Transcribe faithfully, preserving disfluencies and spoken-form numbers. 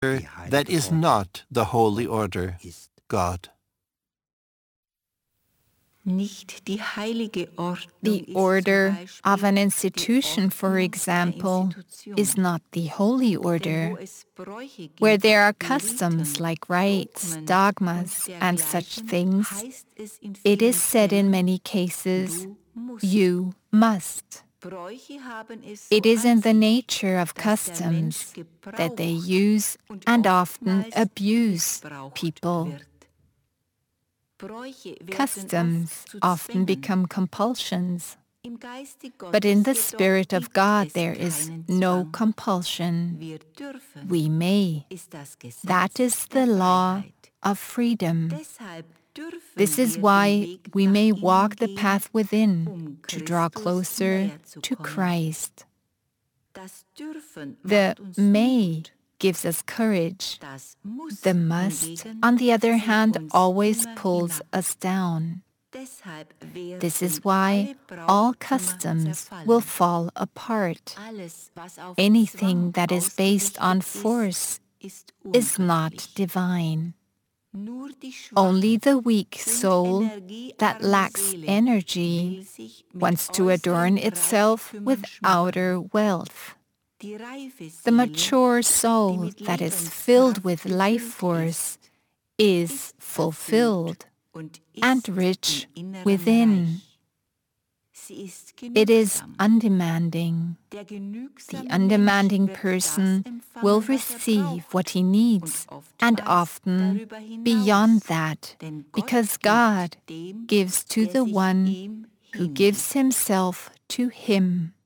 that is not the holy order, God. The order of an institution, for example, is not the holy order, where there are customs like rites, dogmas, and such things. It is said in many cases, you must. It is in the nature of customs that they use and often abuse people. Customs often become compulsions, but in the Spirit of God there is no compulsion. We may. That is the law of freedom. This is why we may walk the path within to draw closer to Christ. The may gives us courage. The must, on the other hand, always pulls us down. This is why all customs will fall apart. Anything that is based on force is not divine. Only the weak soul that lacks energy wants to adorn itself with outer wealth. The mature soul that is filled with life force is fulfilled and rich within. It is undemanding. The undemanding person will receive what he needs, and often beyond that, because God gives to the one who gives himself to him.